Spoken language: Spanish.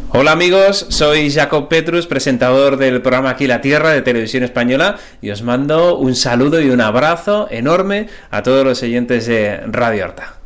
Hola amigos, soy Jacob Petrus, presentador del programa Aquí la Tierra de Televisión Española, y os mando un saludo y un abrazo enorme a todos los oyentes de Radio Horta.